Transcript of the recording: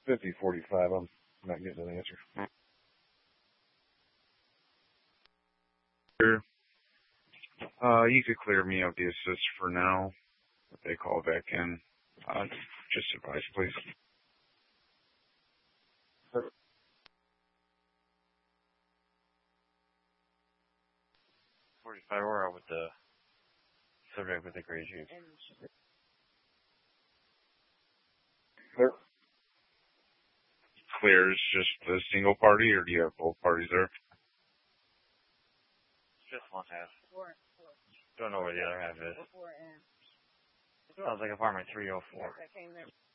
5045. I'm not getting an answer. Sure. You could clear me of the assist for now. If they call back in, just advise, please. 45, we're out with the subject with the gray jeep. Clear is just the single party, or do you have both parties there? Just one half. Don't know where the other half is. Sounds like apartment 304.